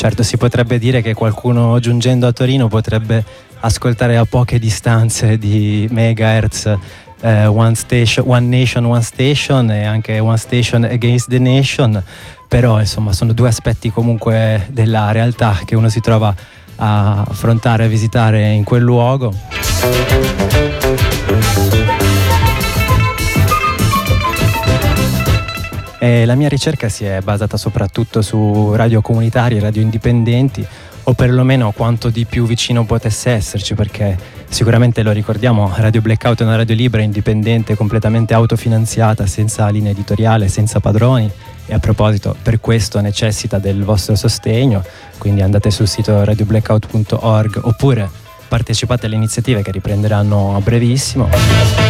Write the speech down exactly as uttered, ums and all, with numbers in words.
Certo, si potrebbe dire che qualcuno giungendo a Torino potrebbe ascoltare a poche distanze di megahertz eh, One Station, One Nation, One Station e anche One Station Against the Nation, però insomma sono due aspetti comunque della realtà che uno si trova a affrontare, a visitare in quel luogo. E la mia ricerca si è basata soprattutto su radio comunitarie, radio indipendenti, o perlomeno quanto di più vicino potesse esserci, perché sicuramente lo ricordiamo, Radio Blackout è una radio libera, indipendente, completamente autofinanziata, senza linea editoriale, senza padroni, e a proposito per questo necessita del vostro sostegno, quindi andate sul sito radio blackout punto org oppure partecipate alle iniziative che riprenderanno a brevissimo.